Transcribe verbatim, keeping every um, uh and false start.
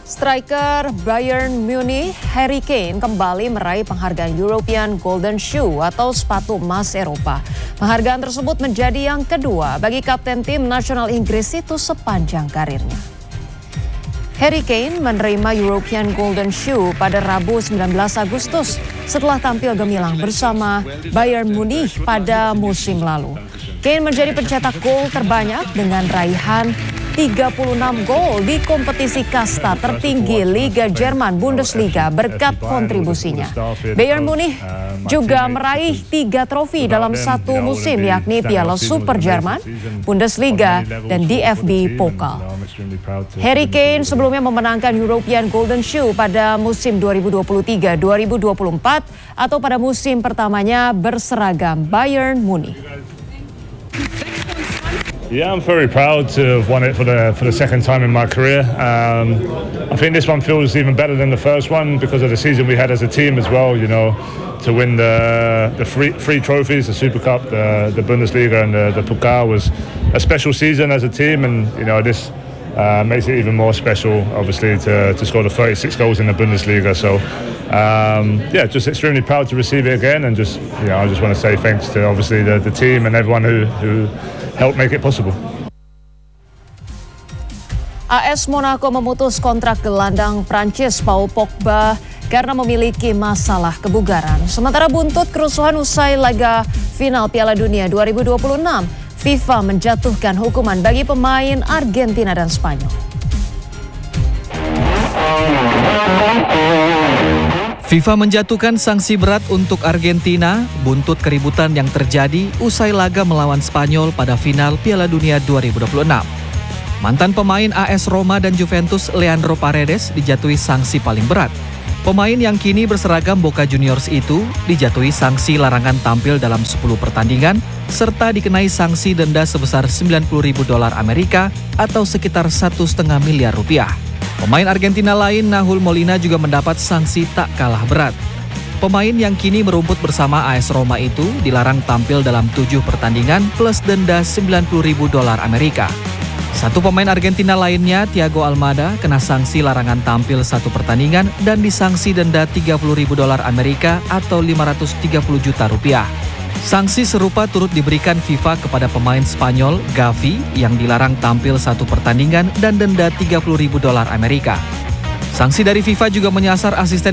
Striker Bayern Munich Harry Kane kembali meraih penghargaan European Golden Shoe atau sepatu emas Eropa. Penghargaan tersebut menjadi yang kedua bagi kapten tim nasional Inggris itu sepanjang karirnya. Harry Kane menerima European Golden Shoe pada Rabu sembilan belas Agustus setelah tampil gemilang bersama Bayern Munich pada musim lalu. Kane menjadi pencetak gol terbanyak dengan raihan tiga puluh enam gol di kompetisi kasta tertinggi Liga Jerman Bundesliga berkat kontribusinya. Bayern Munich juga meraih tiga trofi dalam satu musim, yakni Piala Super Jerman, Bundesliga, dan D F B Pokal. Harry Kane sebelumnya memenangkan European Golden Shoe pada musim dua ribu dua puluh tiga dua ribu dua puluh empat atau pada musim pertamanya berseragam Bayern Munich. Yeah, I'm very proud to have won it for the for the second time in my career. Um, I think this one feels even better than the first one because of the season we had as a team as well. You know, to win the the three three trophies, the Super Cup, the the Bundesliga, and the, the Pokal was a special season as a team, and you know this uh, makes it even more special. Obviously, to to score the thirty-six goals in the Bundesliga. So. Um, yeah, just extremely proud to receive it again, and just you know, I just want to say thanks to obviously the, the team and everyone who who helped make it possible. A S Monaco memutus kontrak gelandang Prancis Paul Pogba karena memiliki masalah kebugaran. Sementara buntut kerusuhan usai laga final Piala Dunia dua ribu dua puluh enam, FIFA menjatuhkan hukuman bagi pemain Argentina dan Spanyol. FIFA menjatuhkan sanksi berat untuk Argentina buntut keributan yang terjadi usai laga melawan Spanyol pada final Piala Dunia dua ribu dua puluh enam. Mantan pemain A S Roma dan Juventus Leandro Paredes dijatuhi sanksi paling berat. Pemain yang kini berseragam Boca Juniors itu dijatuhi sanksi larangan tampil dalam sepuluh pertandingan serta dikenai sanksi denda sebesar sembilan puluh ribu dolar Amerika atau sekitar satu setengah miliar rupiah. Pemain Argentina lain Nahuel Molina juga mendapat sanksi tak kalah berat. Pemain yang kini merumput bersama A S Roma itu dilarang tampil dalam tujuh pertandingan plus denda sembilan puluh ribu dolar Amerika. Satu pemain Argentina lainnya, Thiago Almada, kena sanksi larangan tampil satu pertandingan dan disangsi denda tiga puluh ribu dolar Amerika atau lima ratus tiga puluh juta rupiah. Sanksi serupa turut diberikan FIFA kepada pemain Spanyol Gavi yang dilarang tampil satu pertandingan dan denda tiga puluh ribu dolar Amerika. Sanksi dari FIFA juga menyasar asisten